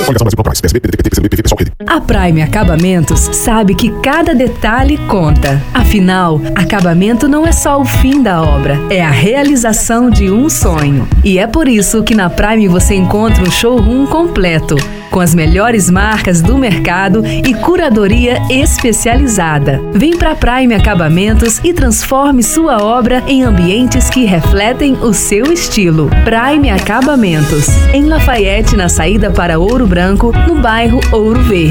Coligação Brasil Proprais, PSB, PDT, PT, PCdoB, PSOL, Rede. A Prime Acabamentos sabe que cada detalhe conta. Afinal, acabamento não é só o fim da obra, é a realização de um sonho. E é por isso que na Prime você encontra um showroom completo, com as melhores marcas do mercado e curadoria especializada. Vem para Prime Acabamentos e transforme sua obra em ambientes que refletem o seu estilo. Prime Acabamentos, em Lafayette, na saída para Ouro Branco, no bairro Ouro Verde.